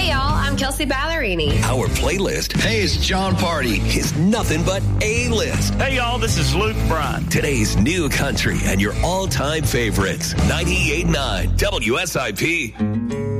Hey, y'all, I'm Kelsey Ballerini. Our playlist, hey, it's John Party, is nothing but A-list. Hey, y'all, this is Luke Bryan. Today's new country and your all-time favorites. 98.9 WSIP.